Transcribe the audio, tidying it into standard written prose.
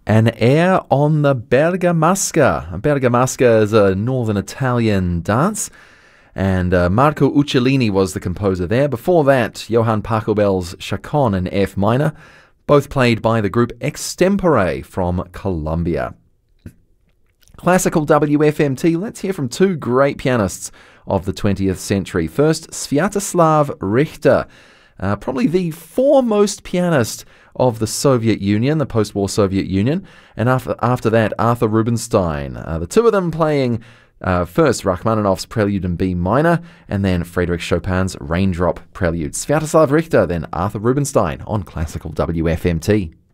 An air on the Bergamasca. Bergamasca is a northern Italian dance, and Marco Uccellini was the composer there. Before that, Johann Pachelbel's Chaconne in F minor, both played by the group Extempore from Colombia. Classical WFMT, let's hear from two great pianists of the 20th century. First, Sviatoslav Richter, probably the foremost pianist of the Soviet Union, the post-war Soviet Union, and after that, Arthur Rubinstein. The two of them playing first Rachmaninoff's Prelude in B minor, and then Frédéric Chopin's Raindrop Prelude. Sviatoslav Richter, then Arthur Rubinstein on Classical WFMT.